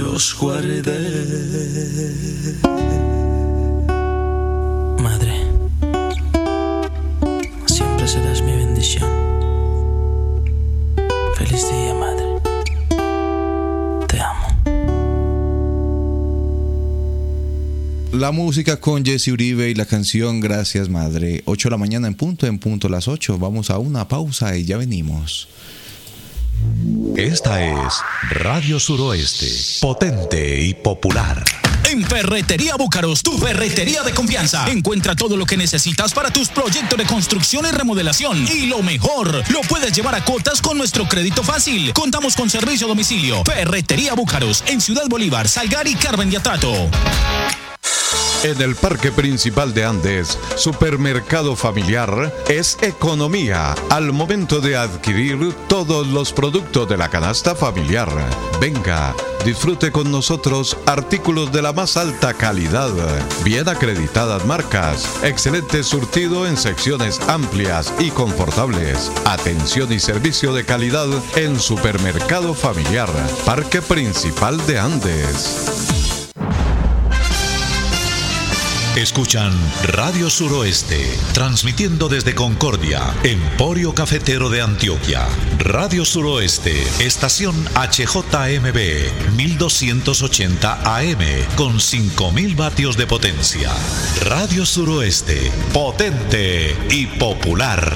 los guardé. Madre, siempre serás mi bendición. Feliz día, madre. Te amo. La música con Jesse Uribe y la canción Gracias Madre. 8 de la mañana en punto las 8. Vamos a una pausa y ya venimos. Esta es Radio Suroeste, potente y popular. En Ferretería Búcaros, tu ferretería de confianza. Encuentra todo lo que necesitas para tus proyectos de construcción y remodelación. Y lo mejor, lo puedes llevar a cuotas con nuestro crédito fácil. Contamos con servicio a domicilio. Ferretería Búcaros, en Ciudad Bolívar, Salgar y Carmen de Atrato. En el Parque Principal de Andes, Supermercado Familiar es economía al momento de adquirir todos los productos de la canasta familiar. Venga, disfrute con nosotros artículos de la más alta calidad, bien acreditadas marcas, excelente surtido en secciones amplias y confortables, atención y servicio de calidad en Supermercado Familiar, Parque Principal de Andes. Escuchan Radio Suroeste, transmitiendo desde Concordia, Emporio Cafetero de Antioquia. Radio Suroeste, estación HJMB, 1280 AM, con 5000 vatios de potencia. Radio Suroeste, potente y popular.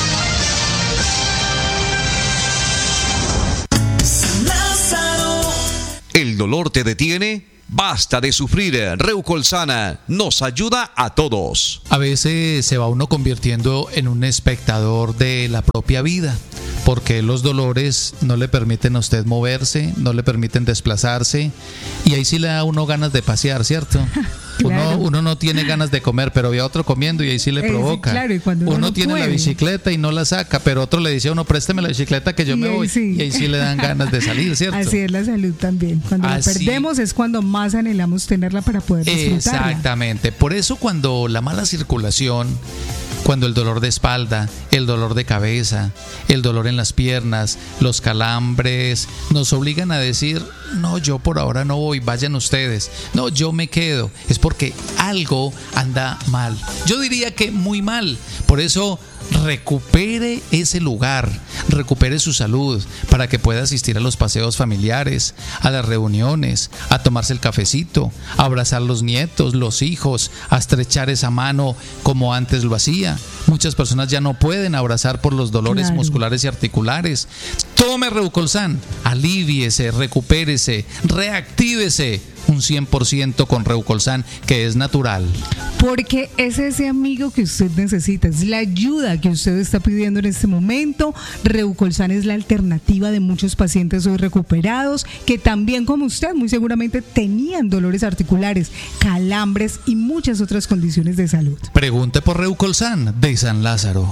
¿El dolor te detiene? Basta de sufrir. Reucolsan nos ayuda a todos. A veces se va uno convirtiendo en un espectador de la propia vida, porque los dolores no le permiten a usted moverse, no le permiten desplazarse, y ahí sí le da a uno ganas de pasear, ¿cierto? Claro. Uno no tiene ganas de comer, pero ve a otro comiendo y ahí sí le provoca. Claro, y cuando uno tiene la bicicleta y no la saca, pero otro le dice a uno, présteme la bicicleta que yo me voy. Sí. Y ahí sí le dan ganas de salir, ¿cierto? Así es la salud también. Cuando la perdemos es cuando más anhelamos tenerla para poder disfrutarla. Exactamente. Por eso cuando la mala circulación, cuando el dolor de espalda, el dolor de cabeza, el dolor en las piernas, los calambres, nos obligan a decir, no, yo por ahora no voy, vayan ustedes, no, yo me quedo, es porque algo anda mal. Yo diría que muy mal. Por eso recupere ese lugar, recupere su salud para que pueda asistir a los paseos familiares, a las reuniones, a tomarse el cafecito, a abrazar los nietos, los hijos, a estrechar esa mano como antes lo hacía. Muchas personas ya no pueden abrazar por los dolores musculares y articulares. Tome Reucolsan, alivíese, recupérese, reactívese. Un 100% con Reucolsan, que es natural. Porque es ese amigo que usted necesita, es la ayuda que usted está pidiendo en este momento. Reucolsan es la alternativa de muchos pacientes hoy recuperados que también, como usted, muy seguramente tenían dolores articulares, calambres y muchas otras condiciones de salud. Pregunte por Reucolsan de San Lázaro.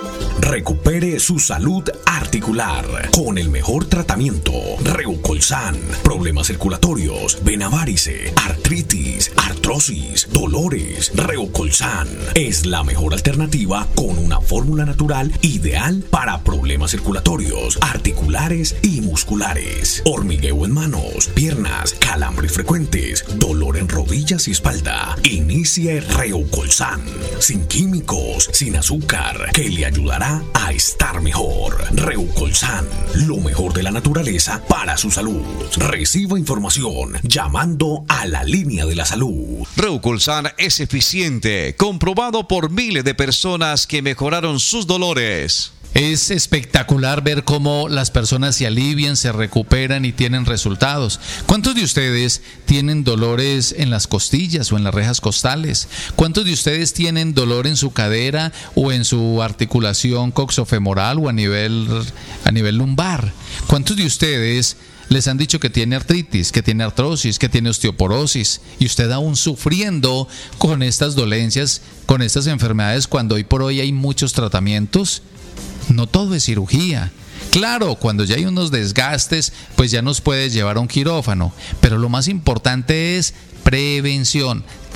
Recupere su salud articular con el mejor tratamiento. Reucolsan. Problemas circulatorios, vena varice, artritis, artrosis, dolores. Reucolsan es la mejor alternativa con una fórmula natural ideal para problemas circulatorios, articulares y musculares. Hormigueo en manos, piernas, calambres frecuentes, dolor en rodillas y espalda. Inicie Reucolsan. Sin químicos, sin azúcar, que le ayudará a estar mejor. Reucolsan, lo mejor de la naturaleza para su salud. Reciba información llamando a la línea de la salud. Reucolsan es eficiente, comprobado por miles de personas que mejoraron sus dolores. Es espectacular ver cómo las personas se alivian, se recuperan y tienen resultados. ¿Cuántos de ustedes tienen dolores en las costillas o en las rejas costales? ¿Cuántos de ustedes tienen dolor en su cadera o en su articulación coxofemoral o a nivel lumbar? ¿Cuántos de ustedes les han dicho que tiene artritis, que tiene artrosis, que tiene osteoporosis, y usted aún sufriendo con estas dolencias, con estas enfermedades, cuando hoy por hoy hay muchos tratamientos? No todo es cirugía. Claro, cuando ya hay unos desgastes, pues ya nos puede llevar a un quirófano, pero lo más importante es prevención,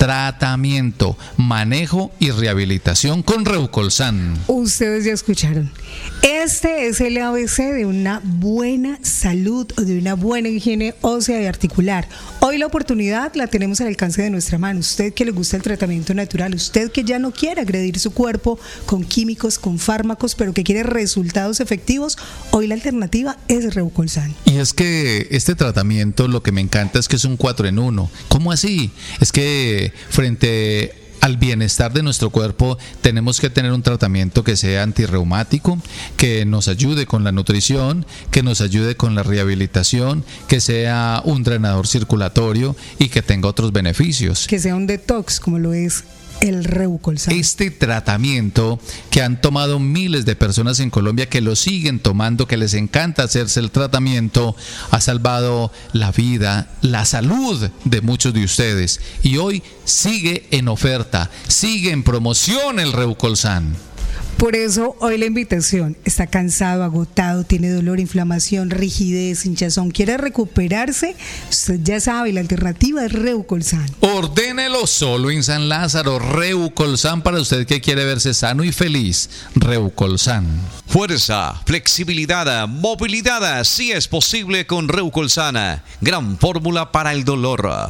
tratamiento, manejo y rehabilitación con Reucolsan. Ustedes ya escucharon. Este es el ABC de una buena salud, de una buena higiene ósea y articular. Hoy la oportunidad la tenemos al alcance de nuestra mano. Usted que le gusta el tratamiento natural, usted que ya no quiere agredir su cuerpo con químicos, con fármacos, pero que quiere resultados efectivos, hoy la alternativa es Reucolsan. Y es que este tratamiento, lo que me encanta es que es un 4 en 1. ¿Cómo así? Es que frente al bienestar de nuestro cuerpo tenemos que tener un tratamiento que sea antirreumático, que nos ayude con la nutrición, que nos ayude con la rehabilitación, que sea un drenador circulatorio y que tenga otros beneficios. Que sea un detox, como lo es el Reucolsan. Este tratamiento que han tomado miles de personas en Colombia, que lo siguen tomando, que les encanta hacerse el tratamiento, ha salvado la vida, la salud de muchos de ustedes. Y hoy sigue en oferta, sigue en promoción el Reucolsan. Por eso hoy la invitación: está cansado, agotado, tiene dolor, inflamación, rigidez, hinchazón, quiere recuperarse, usted ya sabe, la alternativa es Reucolsan. Ordénelo solo en San Lázaro. Reucolsan para usted que quiere verse sano y feliz. Reucolsan. Fuerza, flexibilidad, movilidad, sí es posible con Reucolsan. Gran fórmula para el dolor.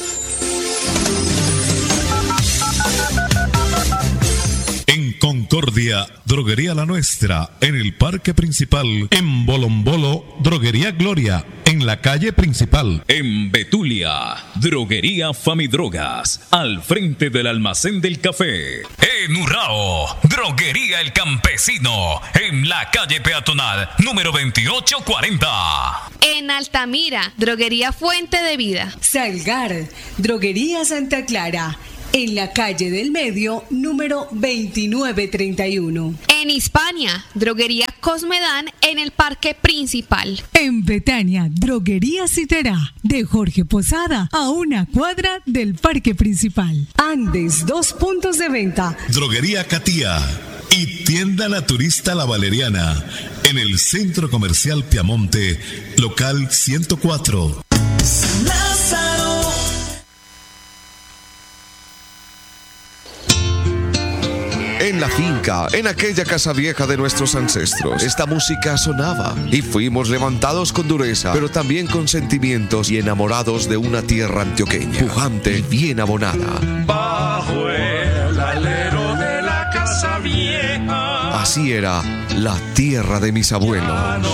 En Concordia, Droguería La Nuestra, en el Parque Principal. En Bolombolo, Droguería Gloria, en la calle principal. En Betulia, Droguería Famidrogas, al frente del almacén del café. En Urrao, Droguería El Campesino, en la calle peatonal número 2840. En Altamira, Droguería Fuente de Vida. Salgar, Droguería Santa Clara, en la calle del Medio, número 2931. En Hispania, Droguería Cosmedán, en el Parque Principal. En Betania, Droguería Citerá, de Jorge Posada, a una cuadra del Parque Principal. Andes, 2 puntos de venta. Droguería Catía y Tienda Naturista La Valeriana, en el Centro Comercial Piamonte, local 104. En la finca, en aquella casa vieja de nuestros ancestros, esta música sonaba y fuimos levantados con dureza, pero también con sentimientos y enamorados de una tierra antioqueña, pujante y bien abonada. Bajo el alero de la casa vieja. Así era la tierra de mis abuelos.